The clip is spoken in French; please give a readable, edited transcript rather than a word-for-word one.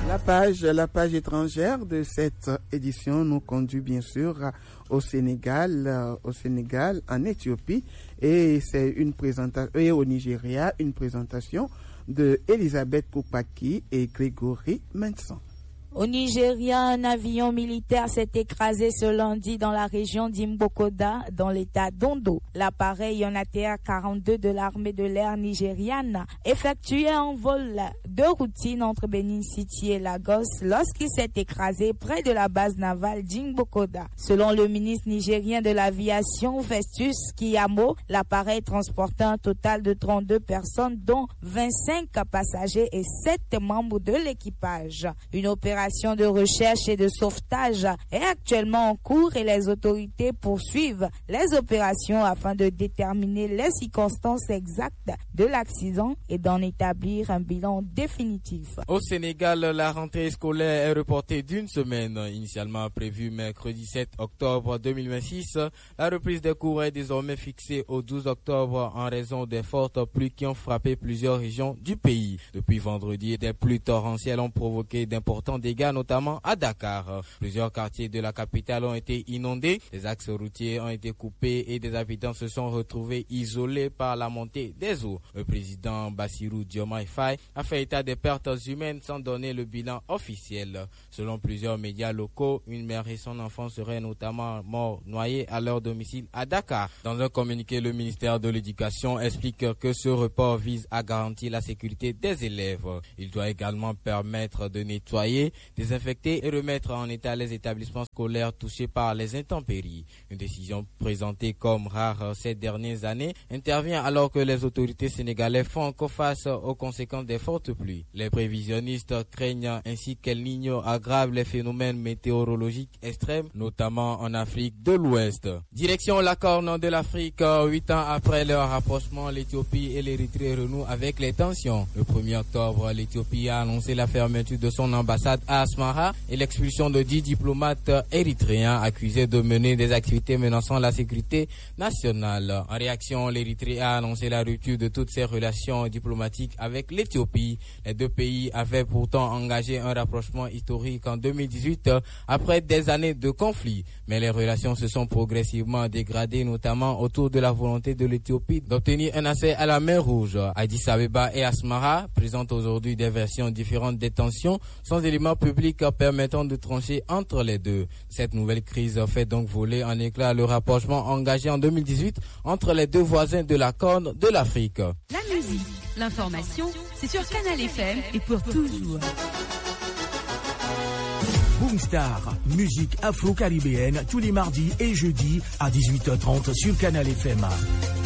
La page étrangère de cette édition nous conduit bien sûr au Sénégal, en Éthiopie, et c'est une présentation, et au Nigeria, une présentation de Elisabeth Koupaki et Grégory Menson. Au Nigeria, un avion militaire s'est écrasé ce lundi dans la région d'Imbokoda, dans l'état d'Ondo. L'appareil, un ATR-42 de l'armée de l'air nigériane, effectuait un vol de routine entre Benin City et Lagos lorsqu'il s'est écrasé près de la base navale d'Imbokoda. Selon le ministre nigérien de l'aviation, Festus Kiyamo, l'appareil transportait un total de 32 personnes, dont 25 passagers et 7 membres de l'équipage. Une opération de recherche et de sauvetage est actuellement en cours et les autorités poursuivent les opérations afin de déterminer les circonstances exactes de l'accident et d'en établir un bilan définitif. Au Sénégal, la rentrée scolaire est reportée d'une semaine. Initialement prévue mercredi 7 octobre 2026, la reprise des cours est désormais fixée au 12 octobre en raison des fortes pluies qui ont frappé plusieurs régions du pays. Depuis vendredi, des pluies torrentielles ont provoqué d'importants dégâts, notamment à Dakar. Plusieurs quartiers de la capitale ont été inondés, des axes routiers ont été coupés et des habitants se sont retrouvés isolés par la montée des eaux. Le président Bassirou Diomaye Faye a fait état des pertes humaines sans donner le bilan officiel. Selon plusieurs médias locaux, une mère et son enfant seraient notamment morts noyés à leur domicile à Dakar. Dans un communiqué, le ministère de l'Éducation explique que ce report vise à garantir la sécurité des élèves. Il doit également permettre de nettoyer, désinfecter et remettre en état les établissements scolaires touchés par les intempéries. Une décision présentée comme rare ces dernières années intervient alors que les autorités sénégalaises font encore face aux conséquences des fortes pluies. Les prévisionnistes craignent ainsi qu'El Niño aggrave les phénomènes météorologiques extrêmes, notamment en Afrique de l'Ouest. Direction la Corne de l'Afrique, 8 ans après leur rapprochement, l'Éthiopie et l'Érythrée renouent avec les tensions. Le 1er octobre, l'Éthiopie a annoncé la fermeture de son ambassade à Asmara et l'expulsion de 10 diplomates érythréens accusés de mener des activités menaçant la sécurité nationale. En réaction, l'Érythrée a annoncé la rupture de toutes ses relations diplomatiques avec l'Éthiopie. Les deux pays avaient pourtant engagé un rapprochement historique en 2018 après des années de conflit. Mais les relations se sont progressivement dégradées, notamment autour de la volonté de l'Éthiopie d'obtenir un accès à la mer Rouge. Addis Abeba et Asmara présentent aujourd'hui des versions différentes des tensions sans éléments publics permettant de trancher entre les deux. Cette nouvelle crise fait donc voler en éclats le rapprochement engagé en 2018 entre les deux voisins de la Corne de l'Afrique. La musique, l'information, c'est sur Canal FM et pour toujours. Boomstar, musique afro-caribéenne tous les mardis et jeudis à 18h30 sur Canal FM.